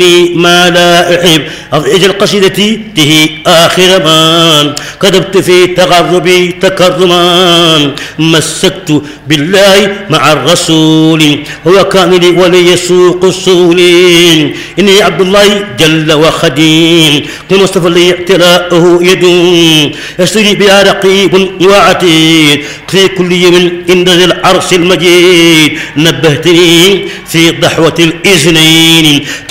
ما لا أحب أجل قصيدتي ته آخر ما كتبت في تغربي تكرما مسكت بالله مع الرسول هو كان لي ولي سوق الصول إني عبد الله جل وخديم المصطفى لي اعتلاءه يد يشتري بها رقيب وعتيد في كل يوم عند ذي العرش المجيد نبهتني في ضحوة الإذنين